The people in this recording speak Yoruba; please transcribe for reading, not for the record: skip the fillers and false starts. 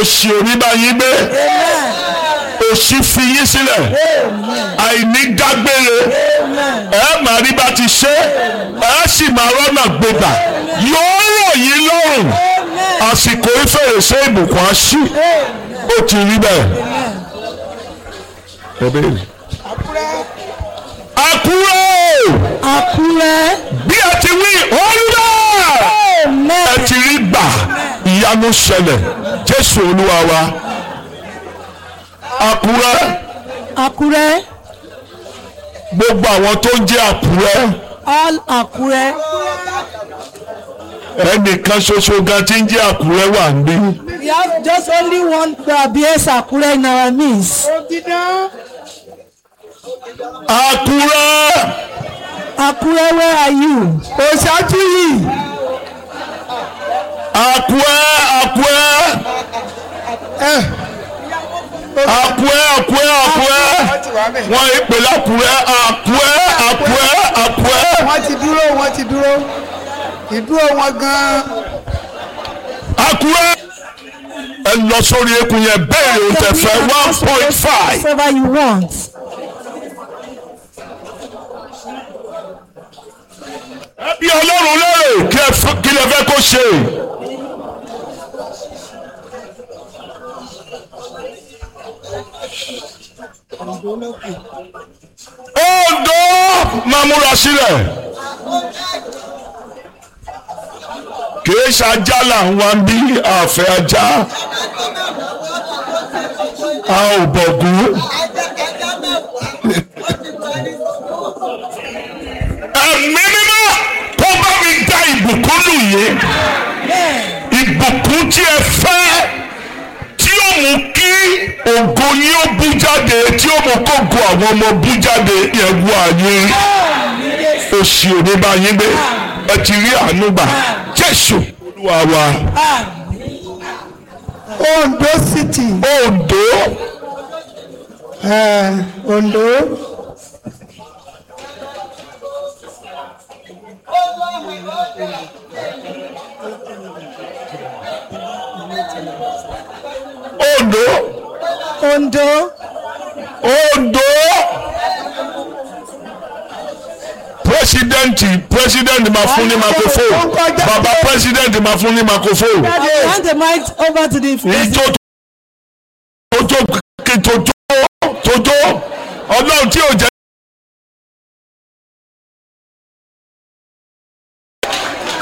òṣì òní bá yín gbé. Òṣì fi yín sílẹ̀. Àìní dágbére. Ẹ máa rí bá ti ṣe. Ẹ sì máa rọ́nà gbégbà. Yóò rọ̀ yín lọ́rùn. Àsìkò ìfèrèsé ìbùkún á ṣí. Ó ti rí bẹ́ẹ̀. Àkúrẹ́. Bí ẹ ti wí olúwa. Ẹ ti rí gbà. Ìyanu ṣẹlẹ̀. Jésù Olúwa wa. Àkúrẹ́. Gbogbo àwọn tó ń jẹ́ Àkúrẹ́. All Àkúrẹ́. Ẹnìkan ṣoṣo gan tí ń jẹ́ Àkúrẹ́ wà níbí. We have just only one bears Àkúrẹ́ in our midst. Àkúrẹ́, where are you? Òṣáájú yìí. Àkúrẹ́. Wọ́n ìpè l'Àkúrẹ́. Àkúrẹ́. Wọ́n ti dúró. Ìdúró wọn gan-an. Àkúrẹ́. Ẹ lọ sórí ekun yẹn bẹ́ẹ̀ ló tẹ̀ fẹ́ 1.5. Whatever you want. Bí Ọlọ́run lérè kí lè fẹ́ kó ṣe. Ondo máa múra sílẹ̀. Kìí ṣajá là ń wá bí àfẹ́ ajá. A ò bọ̀gún. Ẹ̀mí mímọ́ kó bá mi dá ìbùkún lù yé. Ìbùkún tí ẹ fẹ́ tí ó mú kí ògo yín ó bú jáde, tí ó mú kógo àwọn ọmọ bú jáde yẹn wọ àyè. Òṣì òní bá yín gbé. Ẹ ti rí àánú gbà. Jésù Olúwa wa. Ondo City. Ondo. President máa fún ní microphone. Bàbá president máa fún ní microphone. Hand the mic over to the president.